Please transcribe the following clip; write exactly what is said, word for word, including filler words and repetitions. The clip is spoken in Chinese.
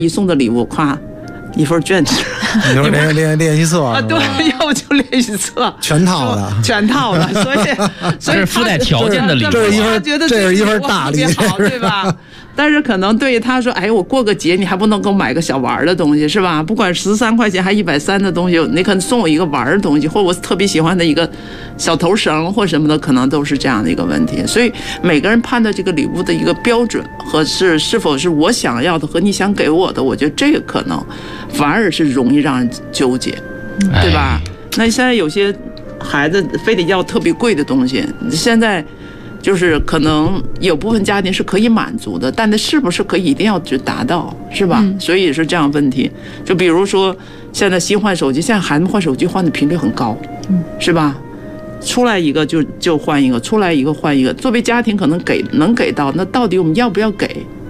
一送的礼物，夸一份卷子， 你说练练练习册啊，对，要不就练习册， 全套的， 全套的，所以所以是附带条件的礼物， 这是一份， 觉得这是一份大礼， 好，对吧？但是可能对于他说，哎，我过个节，你还不能给我买个小玩的东西，是吧？不管十三块钱还一百三的东西，你可能送我一个玩的东西，或者我特别喜欢的一个小头绳或什么的，可能都是这样的一个问题。所以每个人判断这个礼物的一个标准和是是否是我想要的和你想给我的，我觉得这个可能反而是容易让人纠结，对吧？那现在有些孩子非得要特别贵的东西，现在。就是可能有部分家庭是可以满足的，但它是不是可以一定要去达到，是吧？嗯、所以也是这样问题。就比如说，现在新换手机，现在孩子们换手机换的频率很高，嗯，是吧？出来一个就就换一个，出来一个换一个。作为家庭可能给能给到，那到底我们要不要给？